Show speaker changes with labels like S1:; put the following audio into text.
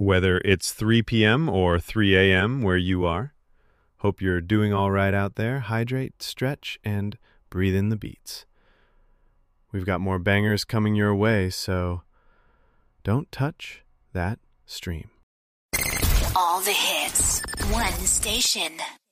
S1: whether it's 3 p.m. or 3 a.m. where you are. Hope you're doing all right out there. Hydrate, stretch, and breathe in the beats. We've got more bangers coming your way, so don't touch that stream.
S2: All the hits, one station.